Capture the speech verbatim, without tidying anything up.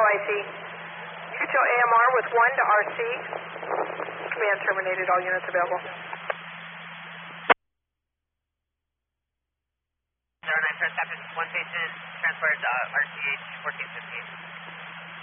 I C. You can show A M R with one to R C. Command terminated, all units available. zero nine, first captain, one station, transferred uh, R C H fourteen fifteen.